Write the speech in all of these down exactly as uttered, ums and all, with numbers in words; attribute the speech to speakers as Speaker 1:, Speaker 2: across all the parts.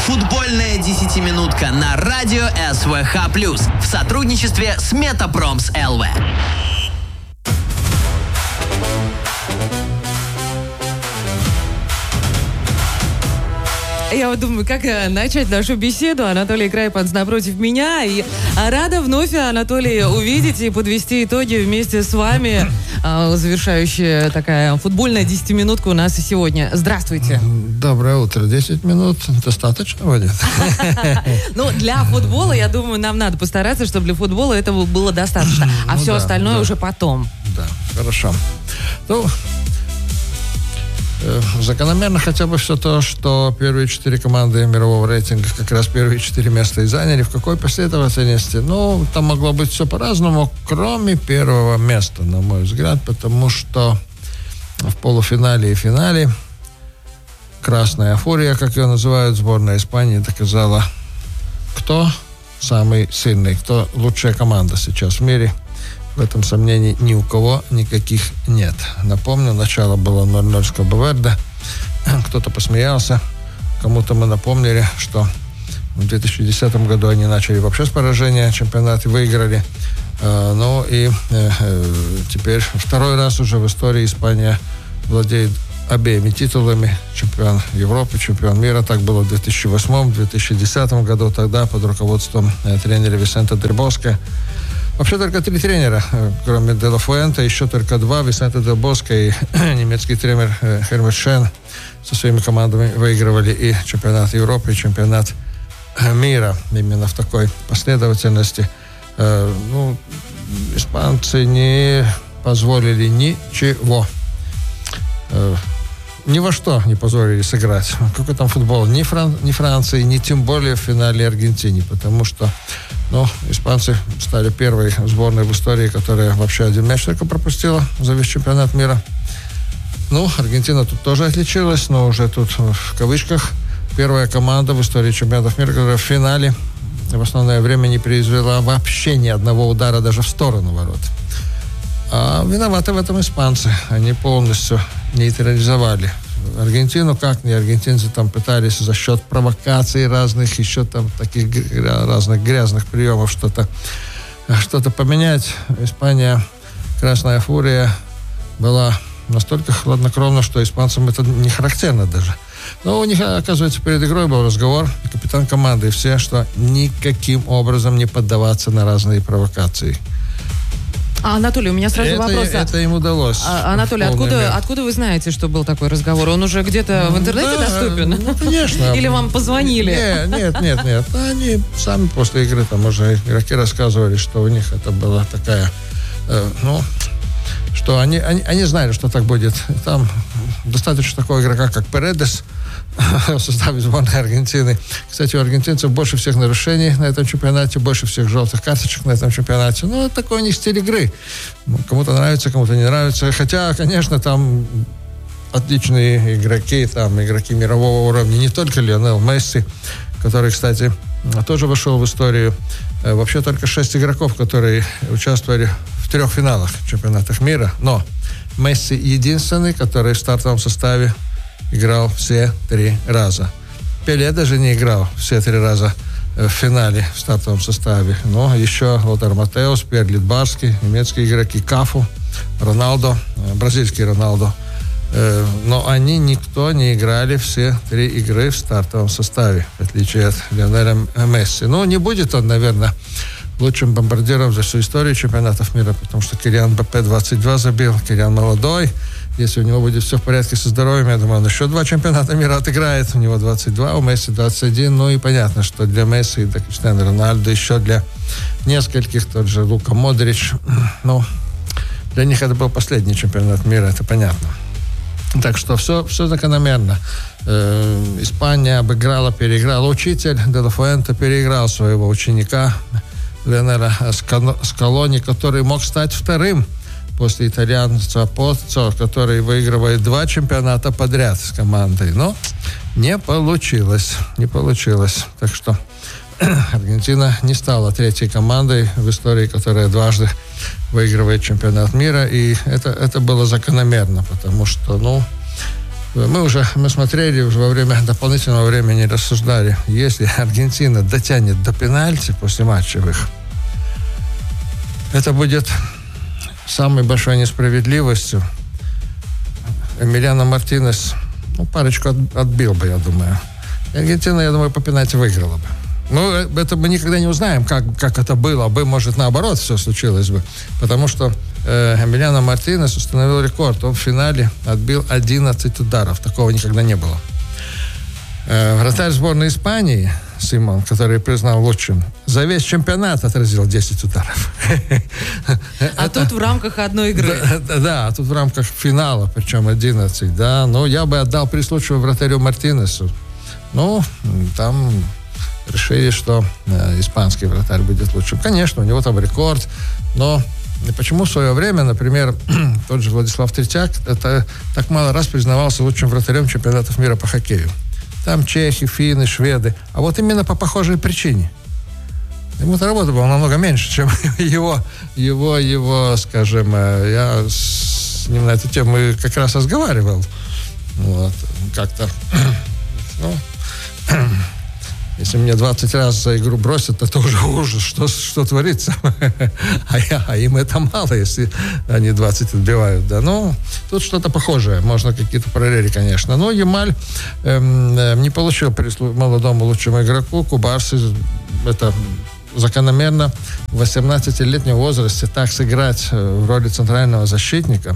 Speaker 1: Футбольная десятиминутка на радио СВХ плюс в сотрудничестве с Метапромс эл ви.
Speaker 2: Я вот думаю, как начать нашу беседу. Анатолий Крайпанс напротив меня. И рада вновь, Анатолий, увидеть и подвести итоги вместе с вами. Завершающая такая футбольная десятиминутка у нас и сегодня. Здравствуйте.
Speaker 3: Доброе утро. десять минут достаточно будет?
Speaker 2: Ну, для футбола, я думаю, нам надо постараться, чтобы для футбола этого было достаточно. А все остальное уже потом.
Speaker 3: Да, хорошо. Ну, закономерно хотя бы все то, что первые четыре команды мирового рейтинга как раз первые четыре места и заняли. В какой последовательности? Ну, там могло быть все по-разному, кроме первого места, на мой взгляд, потому что в полуфинале и финале красная фурия, как ее называют, сборная Испании доказала, кто самый сильный, кто лучшая команда сейчас в мире. В этом сомнений ни у кого никаких нет. Напомню, начало было ноль-ноль с Кабо-Верде. Кто-то посмеялся. Кому-то мы напомнили, что в две тысячи десятом году они начали вообще с поражения чемпионат и выиграли. Ну и теперь второй раз уже в истории Испания владеет обеими титулами. Чемпион Европы, чемпион мира. Так было в две тысячи восьмом, две тысячи десятом году. Тогда под руководством тренера Висенте Дель Боске. Вообще только три тренера, кроме Де Ла Фуэнте, еще только два, Висенте Дель Боске и немецкий тренер Хельмут Шен со своими командами выигрывали и чемпионат Европы, и чемпионат мира. Именно в такой последовательности. Ну, испанцы не позволили ничего. Ни во что не позволили сыграть. Какой там футбол? Ни, Фран... ни Франции, ни тем более в финале Аргентине. Потому что ну, испанцы стали первой сборной в истории, которая вообще один мяч только пропустила за весь чемпионат мира. Ну, Аргентина тут тоже отличилась, но уже тут в кавычках первая команда в истории чемпионатов мира, которая в финале в основное время не произвела вообще ни одного удара даже в сторону ворот. А виноваты в этом испанцы. Они полностью нейтрализовали Аргентину. Как не аргентинцы там пытались за счет провокаций разных, еще там таких разных грязных приемов что-то, что-то поменять. Испания, красная фурия была настолько хладнокровна, что испанцам это не характерно даже. Но у них, оказывается, перед игрой был разговор, капитан команды и все, что никаким образом не поддаваться на разные провокации.
Speaker 2: А, Анатолий, у меня сразу
Speaker 3: это,
Speaker 2: вопрос.
Speaker 3: Это им удалось.
Speaker 2: А, Анатолий, откуда, откуда вы знаете, что был такой разговор? Он уже где-то в интернете
Speaker 3: да,
Speaker 2: доступен?
Speaker 3: Ну, конечно.
Speaker 2: Или вам позвонили?
Speaker 3: Нет, нет, нет, нет. Они сами после игры, там уже игроки рассказывали, что у них это была такая, э, ну, что они, они, они знали, что так будет. Там достаточно такого игрока, как Передес, в составе сборной Аргентины. Кстати, у аргентинцев больше всех нарушений на этом чемпионате, больше всех желтых карточек на этом чемпионате. Ну, это такой у них стиль игры. Кому-то нравится, кому-то не нравится. Хотя, конечно, там отличные игроки, там игроки мирового уровня. Не только Лионел Месси, который, кстати, тоже вошел в историю. Вообще только шесть игроков, которые участвовали в трех финалах чемпионатов мира. Но Месси единственный, который в стартовом составе играл все три раза. Пеле даже не играл все три раза в финале в стартовом составе. Но еще Лотар Матеус, Пьер Литбарский, немецкие игроки, Кафу, Роналдо, бразильский Роналдо. Но они никто не играли все три игры в стартовом составе, в отличие от Лионеля Месси. Ну, не будет он, наверное, лучшим бомбардиром за всю историю чемпионатов мира, потому что Килиан Мбаппе двадцать два забил, Килиан молодой. Если у него будет все в порядке со здоровьем, я думаю, он еще два чемпионата мира отыграет. У него двадцать два, у Месси двадцать один. Ну и понятно, что для Месси и для Криштиану Роналду, еще для нескольких, тот же Лука Модрич, ну, для них это был последний чемпионат мира, это понятно. Так что все, все закономерно. Э, Испания обыграла, переиграла. Учитель Де Ла Фуэнте переиграл своего ученика Лионеля Скалони, который мог стать вторым после итальянца Поццо, который выигрывает два чемпионата подряд с командой. Но не получилось. Не получилось. Так что Аргентина не стала третьей командой в истории, которая дважды выигрывает чемпионат мира. И это, это было закономерно, потому что, ну, Мы уже мы смотрели уже во время дополнительного времени, рассуждали, если Аргентина дотянет до пенальти после матчевых, это будет самой большой несправедливостью. Эмилиано Мартинес, ну, парочку от, отбил бы, я думаю. И Аргентина, я думаю, по пенальти выиграла бы. Ну, это мы никогда не узнаем, как, как это было бы, может, наоборот все случилось бы. Потому что э, Эмилиано Мартинес установил рекорд. Он в финале отбил одиннадцать ударов. Такого никогда не было. Э, вратарь сборной Испании Симон, который признал лучшим, за весь чемпионат отразил десять ударов.
Speaker 2: А тут в рамках одной игры.
Speaker 3: Да, а тут в рамках финала, причем одиннадцать, да. Ну, я бы отдал при случае вратарю Мартинесу. Ну, там решили, что э, испанский вратарь будет лучшим. Конечно, у него там рекорд, но почему в свое время, например, тот же Владислав Третьяк это так мало раз признавался лучшим вратарем чемпионатов мира по хоккею? Там чехи, финны, шведы. А вот именно по похожей причине. Ему-то работа была намного меньше, чем его, его, его, скажем, я с ним на эту тему как раз разговаривал. Вот, как-то, ну, если мне двадцать раз за игру бросят, это уже ужас, что, что творится. А, я, а им это мало, если они двадцать отбивают. Да. Ну, тут что-то похожее. Можно какие-то параллели, конечно. Но Ямаль эм, э, не получил прислуг молодому лучшему игроку. Кубарсы, это закономерно в восемнадцатилетнем возрасте так сыграть в роли центрального защитника.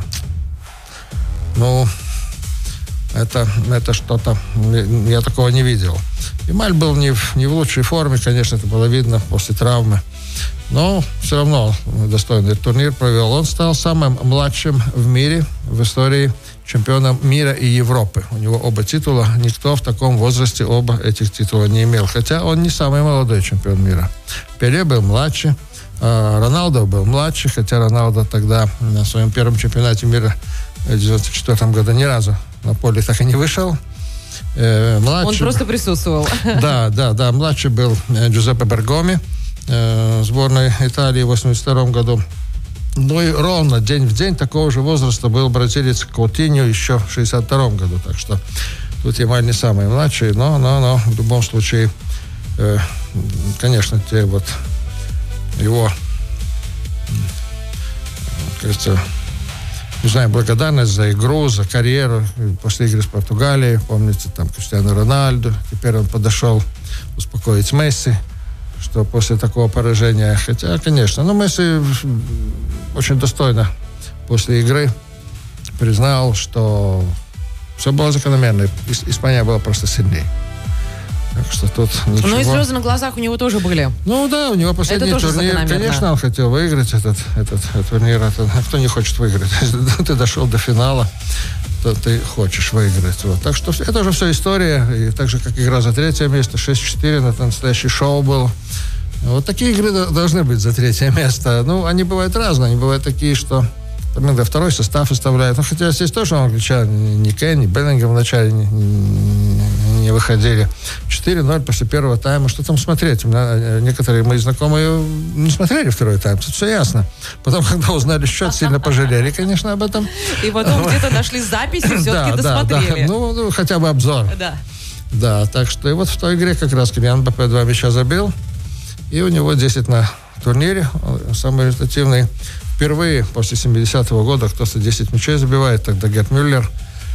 Speaker 3: Ну, это, это что-то... Я такого не видел. Ямаль был не в, не в лучшей форме, конечно, это было видно после травмы. Но все равно достойный турнир провел. Он стал самым младшим в мире в истории чемпионом мира и Европы. У него оба титула. Никто в таком возрасте оба этих титула не имел. Хотя он не самый молодой чемпион мира. Пеле был младше, а Роналдо был младше, хотя Роналдо тогда на своем первом чемпионате мира в девяносто четвёртом году ни разу на поле так и не вышел. Э, младший,
Speaker 2: Он просто присутствовал.
Speaker 3: Да, да, да. Младший был Джузеппе Бергоми, э, сборной Италии в восемьдесят втором году. Ну и ровно день в день такого же возраста был бразилец Каутиньо еще в шестьдесят втором году. Так что тут Ямаль не самый младший, но, но, но в любом случае, э, конечно, те вот его, кажется, не знаю, благодарность за игру, за карьеру. После игры с Португалией, помните, там Криштиану Роналду. Теперь он подошел успокоить Месси, что после такого поражения. Хотя, конечно, ну, Месси очень достойно после игры признал, что все было закономерно. Испания была просто сильнее. Так что тут ничего.
Speaker 2: Ну и слезы на глазах у него тоже были.
Speaker 3: Ну да, у него последний турнир. Конечно, он хотел выиграть этот, этот, этот турнир. Это, кто не хочет выиграть? Если ты дошел до финала, то ты хочешь выиграть. Вот. Так что это уже все история. И так же, как игра за третье место, шесть-четыре, это настоящий шоу был. Вот такие игры должны быть за третье место. Ну, они бывают разные. Они бывают такие, что иногда второй состав оставляют. Ну, хотя здесь тоже англичане, ни Кен, ни Беллингем вначале не, не, не выходили. четыре ноль после первого тайма. Что там смотреть? Некоторые мои знакомые не смотрели второй тайм. Тут все ясно. Потом, когда узнали счет, сильно пожалели, конечно, об этом.
Speaker 2: И потом где-то нашли записи, все-таки досмотрели.
Speaker 3: Ну, ну, хотя бы обзор.
Speaker 2: Да.
Speaker 3: Да, так что и вот в той игре как раз Килиан Мбаппе два мяча забил. И у него десять на турнире. Самый результативный. Впервые после семидесятого года кто-то десять мячей забивает. Тогда Герд Мюллер,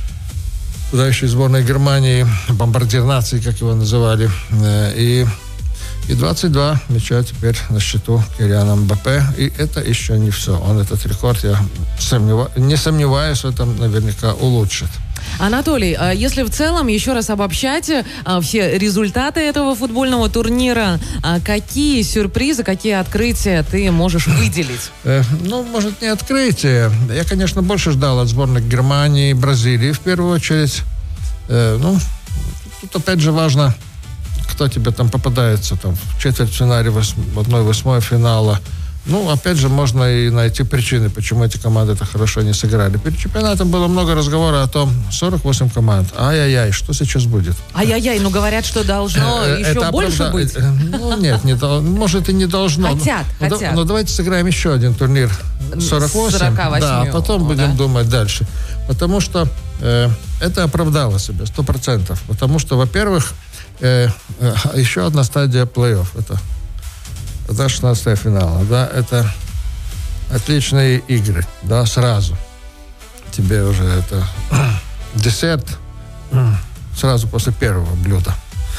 Speaker 3: туда еще из сборной Германии, бомбардир нации, как его называли. И, и двадцать два мяча теперь на счету Килиана Мбаппе. И это еще не все. Он этот рекорд, я сомнева... не сомневаюсь в этом, наверняка улучшит.
Speaker 2: Анатолий, если в целом еще раз обобщать все результаты этого футбольного турнира, какие сюрпризы, какие открытия ты можешь выделить?
Speaker 3: Э, ну, может, не открытие. Я, конечно, больше ждал от сборных Германии и Бразилии в первую очередь. Э, ну, тут опять же важно, кто тебе там попадается там, в четвертьфинале, в одной восьмой финала. Ну, опять же, можно и найти причины, почему эти команды так хорошо не сыграли. Перед чемпионатом было много разговора о том, сорок восемь команд. Ай-яй-яй, что сейчас будет?
Speaker 2: Ай-яй-яй, ну говорят, что должно еще
Speaker 3: это
Speaker 2: больше
Speaker 3: оправда...
Speaker 2: быть.
Speaker 3: Ну, нет, не дол... может и не должно.
Speaker 2: Хотят,
Speaker 3: но,
Speaker 2: хотят.
Speaker 3: Но, но давайте сыграем еще один турнир сорок восемь.
Speaker 2: сорок восемь.
Speaker 3: Да, потом
Speaker 2: О,
Speaker 3: будем
Speaker 2: да.
Speaker 3: думать дальше. Потому что э, это оправдало себя сто процентов. Потому что, во-первых, э, э, еще одна стадия плей-офф. Это, это шестнадцатая финала. Да, это отличные игры. Да, сразу. Тебе уже это десерт сразу после первого блюда.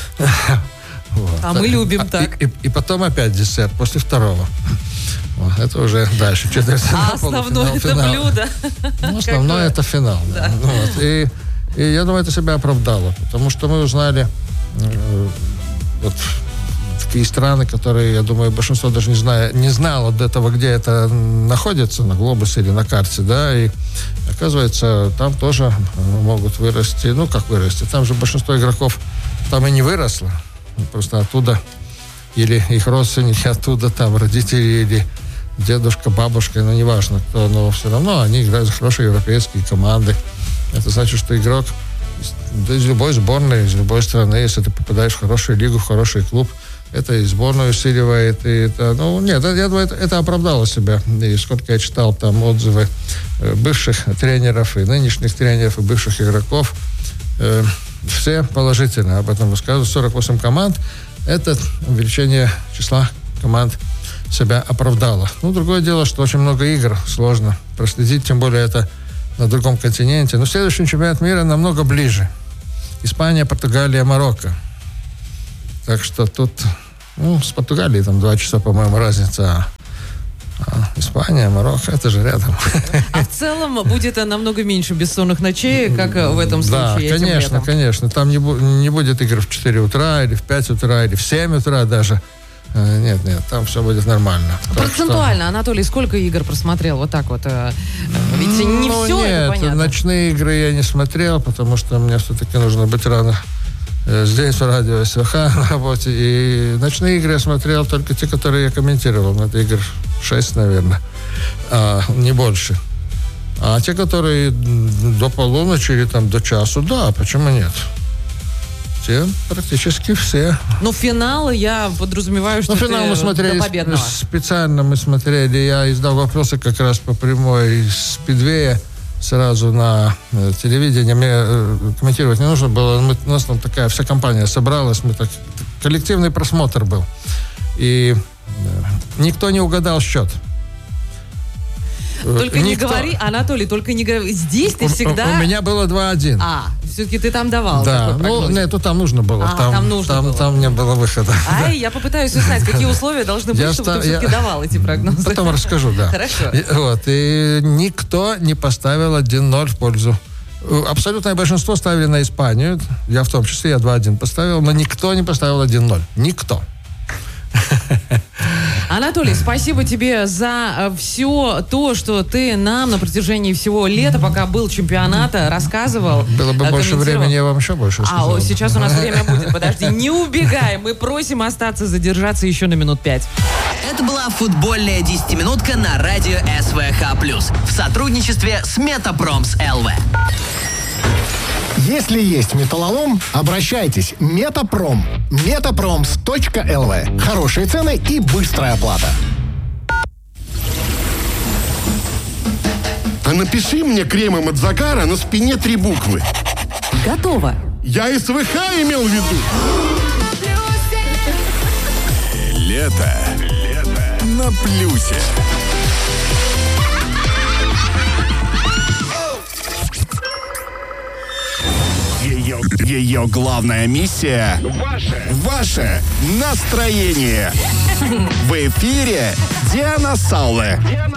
Speaker 2: Вот. А мы любим а, так.
Speaker 3: И, и, и потом опять десерт после второго. Вот, это уже дальше.
Speaker 2: А основное это финал. Блюдо.
Speaker 3: Ну, основное это финал. Да. Да. Вот. И, и я думаю, это себя оправдало. Потому что мы узнали э, вот, такие страны, которые, я думаю, большинство даже не, знает, не знало до этого, где это находится, на глобусе или на карте. Да, и оказывается, там тоже могут вырасти. Ну, как вырасти? Там же большинство игроков там и не выросло. Просто оттуда, или их родственники оттуда, там, родители, или дедушка, бабушка, ну, неважно кто, но все равно они играют за хорошие европейские команды. Это значит, что игрок из любой сборной, из любой страны, если ты попадаешь в хорошую лигу, в хороший клуб, это и сборную усиливает, и это, ну, нет, я думаю, это, это оправдало себя. И сколько я читал там отзывы бывших тренеров, и нынешних тренеров, и бывших игроков, э, все положительно об этом высказывают. сорок восемь команд. Это увеличение числа команд себя оправдало. Ну, другое дело, что очень много игр сложно проследить, тем более это на другом континенте. Но следующий чемпионат мира намного ближе. Испания, Португалия, Марокко. Так что тут, ну, с Португалией там два часа, по-моему, разница. А Испания, Марокко, это же рядом.
Speaker 2: А в целом будет намного меньше бессонных ночей, как в этом случае?
Speaker 3: Да, конечно, конечно. Там не, бу- не будет игр в четыре утра, или в пять утра, или в семь утра даже. Нет, нет, там все будет нормально.
Speaker 2: Процентуально, что... Анатолий, сколько игр просмотрел? Вот так вот. Ведь не
Speaker 3: ну,
Speaker 2: все
Speaker 3: нет,
Speaker 2: это понятно.
Speaker 3: Ночные игры я не смотрел, потому что мне все-таки нужно быть рано здесь, в радио СВХ на работе. И ночные игры я смотрел только те, которые я комментировал. Это игр шесть, наверное, а, не больше. А те, которые до полуночи или там до часу, да, почему нет? Те практически все.
Speaker 2: Ну, финал я подразумеваю, что
Speaker 3: ну, финал мы смотрели
Speaker 2: до победного.
Speaker 3: Специально мы смотрели. Я издал вопросы как раз по прямой из Спидвея сразу на э, телевидение. Мне э, комментировать не нужно было. Мы, у нас там такая вся компания собралась. Мы так, коллективный просмотр был. И э, никто не угадал счет.
Speaker 2: Только Никто. не говори, Анатолий, только не говори. Здесь ты всегда...
Speaker 3: У, у меня было два один.
Speaker 2: А, все-таки ты там давал.
Speaker 3: Да, ну, нет, тут там нужно было.
Speaker 2: А,
Speaker 3: там,
Speaker 2: там нужно
Speaker 3: там,
Speaker 2: было.
Speaker 3: Там не было выхода.
Speaker 2: Ай, я попытаюсь узнать, какие условия должны быть,
Speaker 3: я
Speaker 2: чтобы
Speaker 3: ста...
Speaker 2: ты все-таки
Speaker 3: я...
Speaker 2: давал эти прогнозы.
Speaker 3: Потом расскажу, да.
Speaker 2: Хорошо.
Speaker 3: И, вот, и никто не поставил один ноль в пользу. Абсолютное большинство ставили на Испанию. Я в том числе, я два один поставил, но никто не поставил один ноль. Никто.
Speaker 2: Анатолий, спасибо тебе за все то, что ты нам на протяжении всего лета, пока был чемпионат, рассказывал.
Speaker 3: Было бы больше времени, я вам еще больше сказал.
Speaker 2: А сейчас у нас время будет. Подожди, не убегай. Мы просим остаться, задержаться еще на минут пять.
Speaker 1: Это была футбольная десятиминутка на радио СВХ плюс в сотрудничестве с Метапромс эл вэ.
Speaker 4: Если есть металлолом, обращайтесь. Метапром. метапромс точка эл вэ. Хорошие цены и быстрая оплата.
Speaker 5: А напиши мне кремом от загара на спине три буквы.
Speaker 2: Готово.
Speaker 5: Я СВХ имел в виду.
Speaker 6: Лето. Лето. На плюсе. Ее, ее главная миссия – ваше настроение. В эфире Диана Салле.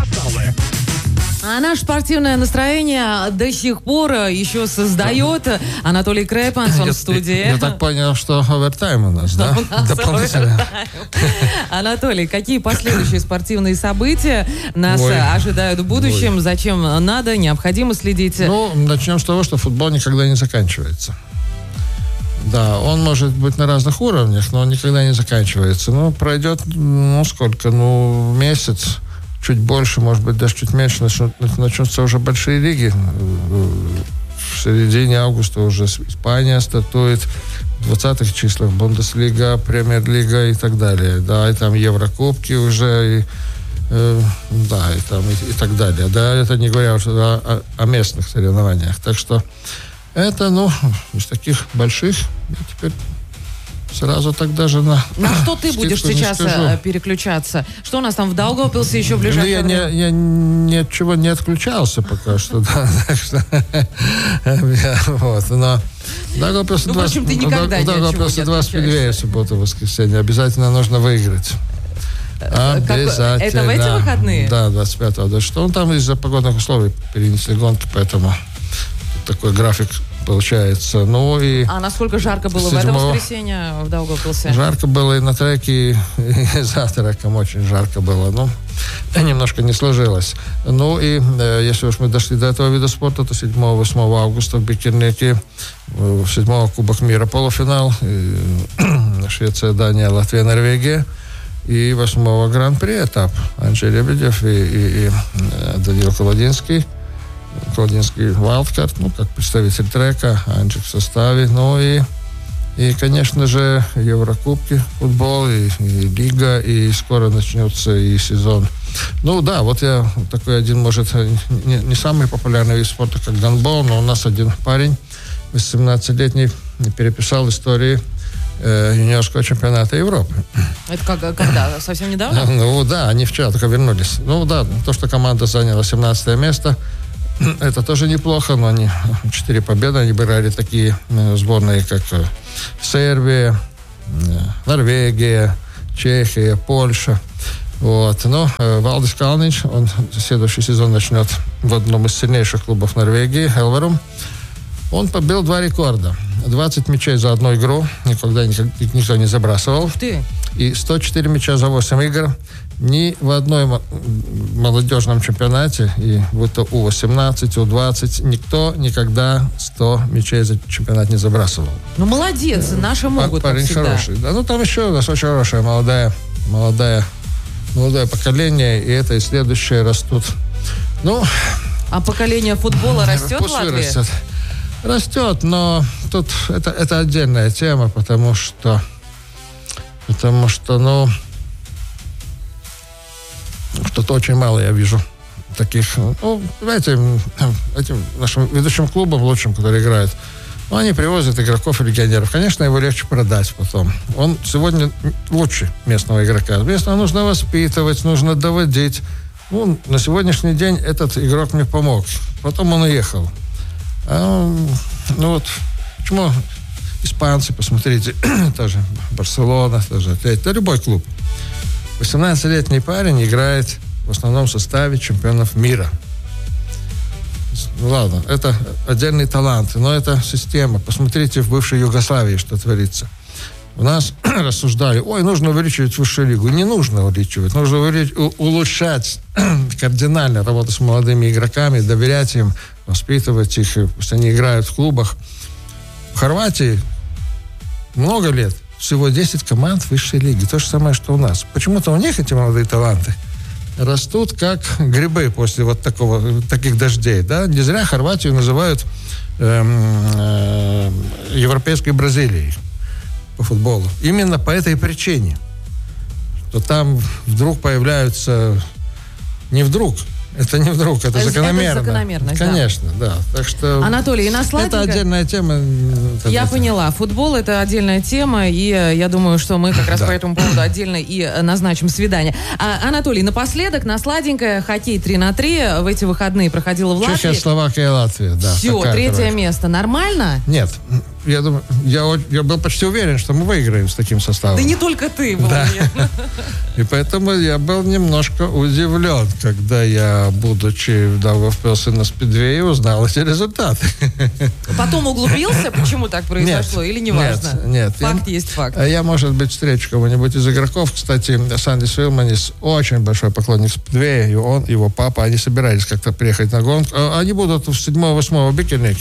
Speaker 2: А наше спортивное настроение до сих пор еще создает Анатолий Крейпанс, он в студии.
Speaker 3: Я, я так понял, что овертайм у нас, да?
Speaker 2: У нас овертайм. Анатолий, какие последующие спортивные события нас Ой. ожидают в будущем? Ой. Зачем надо, необходимо следить?
Speaker 3: Ну, начнем с того, что футбол никогда не заканчивается. Да, он может быть на разных уровнях, но он никогда не заканчивается. Ну, пройдет, ну, сколько? Ну, месяц. Чуть больше, может быть, даже чуть меньше, начнутся уже большие лиги. В середине августа уже Испания стартует, в двадцатых числах Бундеслига, Премьер-лига и так далее. Да, и там Еврокубки уже. И, э, да, и, там, и, и так далее. Да, это не говоря уже о, о, о местных соревнованиях. Так что это, ну, из таких больших, я теперь сразу так даже на...
Speaker 2: На что ты будешь сейчас переключаться? Что у нас там в Даугавпилсе еще в ближайшее
Speaker 3: ну, я
Speaker 2: время?
Speaker 3: Не, я ни от чего не отключался пока что, да, так что... Вот, но...
Speaker 2: Ну, в общем, ты никогда ни от чего не отключаешься.
Speaker 3: двадцать две суббота, воскресенье. Обязательно нужно выиграть. Обязательно.
Speaker 2: Это в эти выходные?
Speaker 3: Да, двадцать пятого. Да что он там из-за погодных условий перенесли гонки, поэтому такой график получается. Ну и...
Speaker 2: А насколько жарко было седьмого... в это воскресенье в Даугавпилсе?
Speaker 3: Жарко было и на треке, и, и за треком очень жарко было. Ну, немножко не сложилось. Ну и э, если уж мы дошли до этого вида спорта, то седьмого-восьмого августа в Бикернеке э, седьмого Кубок мира полуфинал. Э, Швеция, Дания, Латвия, Норвегия. И восьмого Гран-при этап. Анджей Лебедев и, и, и Даниил Колодинский. Колодинский wildcard, ну, как представитель трека, Анджик в составе. Ну и, и, конечно же, Еврокубки, футбол, и, и лига, и скоро начнется и сезон. Ну да, вот я такой один, может, не, не самый популярный вид спорта, как гандбол, но у нас один парень, восемнадцатилетний, переписал истории э, юниорского чемпионата Европы.
Speaker 2: Это как, когда? Совсем недавно?
Speaker 3: Ну да, они вчера только вернулись. Ну да, то, что команда заняла семнадцатое место, это тоже неплохо, но они четыре победы, они брали такие сборные, как Сербия, Норвегия, Чехия, Польша. Вот. Но э, Валдис Калнич, он следующий сезон начнет в одном из сильнейших клубов Норвегии, Элверум. Он побил два рекорда. двадцать мячей за одну игру, никогда никто не забрасывал.
Speaker 2: Ух ты!
Speaker 3: И сто четыре мяча за восемь игр. Ни в одной молодежном чемпионате, и будь то У восемнадцать, У двадцать, никто никогда сто мячей за чемпионат не забрасывал.
Speaker 2: Ну, молодец, наши могут,
Speaker 3: Парень
Speaker 2: как всегда.
Speaker 3: хороший. Да, ну, там еще у нас очень хорошее молодая, молодая, молодое поколение, и это и следующее растут. Ну...
Speaker 2: А поколение футбола растет в Латвии?
Speaker 3: Растет. Растет, но тут это, это отдельная тема, потому что, потому что, ну, что-то очень мало я вижу таких, ну, знаете, этим нашим ведущим клубам лучшим, которые играют, ну, они привозят игроков и легионеров. Конечно, его легче продать потом. Он сегодня лучше местного игрока. Местного нужно воспитывать, нужно доводить. Ну, на сегодняшний день этот игрок мне помог. Потом он уехал. А, ну вот, почему испанцы, посмотрите, тоже Барселона, тоже Атлетико, да любой клуб. восемнадцатилетний парень играет в основном составе чемпионов мира. Ну ладно, это отдельный талант, но это система. Посмотрите в бывшей Югославии, что творится. У нас рассуждали, ой, нужно увеличивать высшую лигу. Не нужно увеличивать, нужно улучшать кардинально работу с молодыми игроками, доверять им, воспитывать их, пусть они играют в клубах. В Хорватии много лет, всего десять команд высшей лиги. То же самое, что у нас. Почему-то у них эти молодые таланты растут как грибы после вот такого, таких дождей. Да? Не зря Хорватию называют эм, э, европейской Бразилией по футболу. Именно по этой причине. Что там вдруг появляются... Не вдруг. Это не вдруг, это, это закономерно.
Speaker 2: Это закономерность,
Speaker 3: Конечно, да. да. Так что...
Speaker 2: Анатолий, и на сладенькое...
Speaker 3: Это отдельная тема. Это
Speaker 2: я
Speaker 3: это...
Speaker 2: поняла. Футбол — это отдельная тема, и я думаю, что мы как раз да. по этому поводу отдельно и назначим свидание. А, Анатолий, напоследок, на сладенькое, хоккей три на три в эти выходные проходило в Латвии.
Speaker 3: Чехия, Словакия, Латвия, да.
Speaker 2: Все, третье давай. место. Нормально?
Speaker 3: Нет. Я думаю, я, я был почти уверен, что мы выиграем с таким составом.
Speaker 2: Да не только ты был.
Speaker 3: Да. И поэтому я был немножко удивлен, когда я, будучи в Даугавпилсе на спидвее, узнал эти результаты.
Speaker 2: Потом углубился, почему так произошло,
Speaker 3: нет,
Speaker 2: или не важно?
Speaker 3: Нет, нет.
Speaker 2: Факт
Speaker 3: я,
Speaker 2: есть факт.
Speaker 3: Я, может быть, встречу кого-нибудь из игроков. Кстати, Сандис Вилманис очень большой поклонник спидвея, и он, его папа, они собирались как-то приехать на гонку. Они будут в седьмого-восьмого Бикернеке.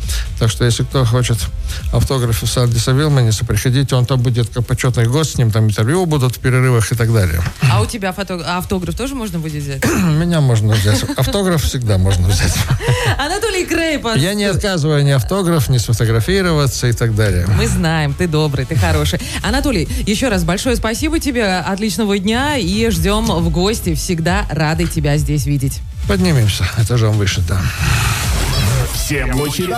Speaker 3: Так что, если кто хочет автограф с Альдиса Вилманиса, приходите, он там будет как почетный гость, с ним там интервью будут в перерывах и так далее.
Speaker 2: А у тебя фото... автограф тоже можно будет взять?
Speaker 3: Меня можно взять. Автограф всегда можно взять.
Speaker 2: Анатолий Крейпан.
Speaker 3: Я не отказываю ни автограф, ни сфотографироваться и так далее.
Speaker 2: Мы знаем, ты добрый, ты хороший. Анатолий, еще раз большое спасибо тебе, отличного дня и ждем в гости. Всегда рады тебя здесь видеть.
Speaker 3: Поднимемся этажом выше, да.
Speaker 6: Всем лучи